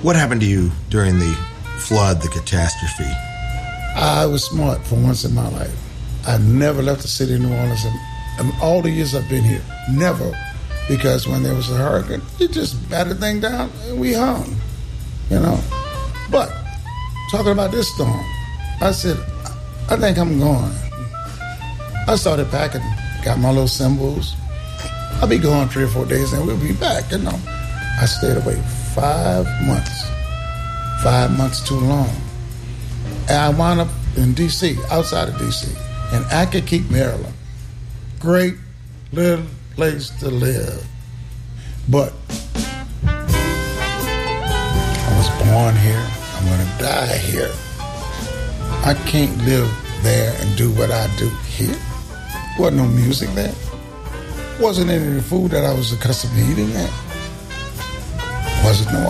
What happened to you during the flood, the catastrophe? I was smart for once in my life. I never left the city of New Orleans in all the years I've been here. Never. Because when there was a hurricane, you just batted the thing down and we hung, you know. But talking about this storm, I said, I think I'm going. I started packing, got my little symbols. I'll be gone 3 or 4 days and we'll be back, you know. I stayed away 5 months. 5 months too long. And I wound up in D.C., outside of D.C., in Accokeek, Maryland. Great little place to live. But I was born here. I'm going to die here. I can't live there and do what I do here. Wasn't no music there. Wasn't any of the food that I was accustomed to eating there. Wasn't no